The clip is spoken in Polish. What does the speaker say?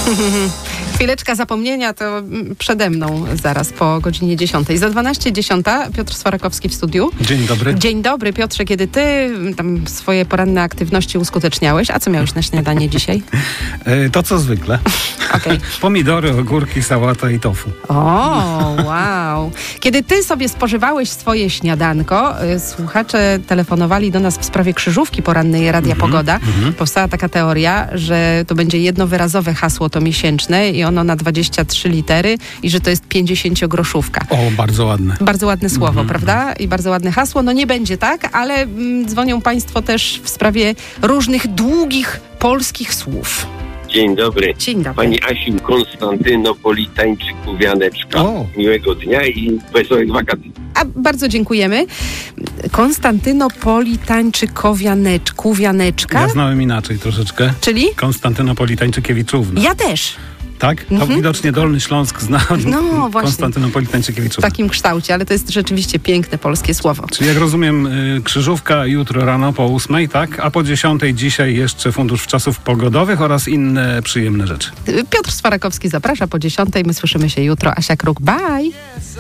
Chwileczka zapomnienia to przede mną zaraz po godzinie 10. Za 12:10 Piotr Swarakowski w studiu. Dzień dobry. Dzień dobry, Piotrze. Kiedy ty tam swoje poranne aktywności uskuteczniałeś, a co miałeś na śniadanie dzisiaj? To co zwykle. Okej. Pomidory, ogórki, sałata i tofu. O, wow. Kiedy ty sobie spożywałeś swoje śniadanko, słuchacze telefonowali do nas w sprawie krzyżówki porannej Radia Pogoda. Powstała taka teoria, że to będzie jednowyrazowe hasło to miesięczne i ono na 23 litery i że to jest 50-groszówka. O, bardzo ładne. Bardzo ładne słowo, prawda? I bardzo ładne hasło. No nie będzie tak, ale dzwonią państwo też w sprawie różnych długich polskich słów. Dzień dobry. Dzień dobry. Pani Asiu, Konstantynopolitańczyku, Wianeczka. O. Miłego dnia i wesołych wakacji. A bardzo dziękujemy. Konstantynopolitańczykowianeczku, Wianeczka. Ja znałem inaczej troszeczkę. Czyli? Konstantynopolitańczykiewiczówna. Ja też. Tak? To widocznie Dolny Śląsk zna No właśnie. W Konstantynopolitańczykiewiczówna. takim kształcie, ale to jest rzeczywiście piękne polskie słowo. Czyli jak rozumiem, krzyżówka jutro rano po 8, tak? A po 10 dzisiaj jeszcze Fundusz Wczasów Pogodowych oraz inne przyjemne rzeczy. Piotr Swarakowski zaprasza po 10. My słyszymy się jutro. Asia Kruk, bye!